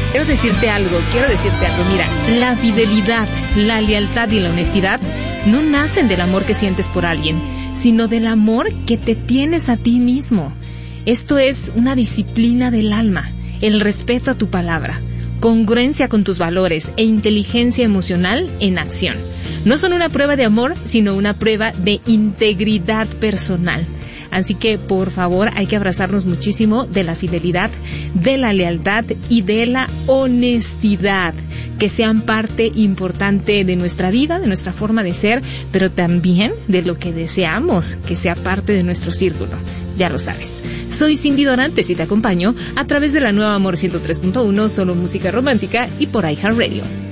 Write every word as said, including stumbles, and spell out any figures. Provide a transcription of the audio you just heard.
quiero decirte algo, quiero decirte algo. Mira, la fidelidad, la lealtad y la honestidad no nacen del amor que sientes por alguien, sino del amor que te tienes a ti mismo. Esto es una disciplina del alma, el respeto a tu palabra, congruencia con tus valores e inteligencia emocional en acción. No son una prueba de amor, sino una prueba de integridad personal. Así que, por favor, hay que abrazarnos muchísimo de la fidelidad, de la lealtad y de la honestidad, que sean parte importante de nuestra vida, de nuestra forma de ser, pero también de lo que deseamos que sea parte de nuestro círculo. Ya lo sabes. Soy Cindy Dorantes y te acompaño a través de la nueva Amor ciento tres punto uno, solo música romántica y por iHeartRadio.